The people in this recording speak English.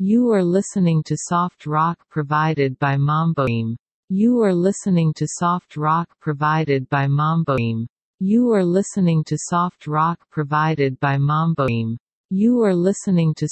You are listening to soft rock provided by Mamboim. You are listening to soft rock provided by Mamboim. You are listening to soft rock provided by Mamboim. You are listening to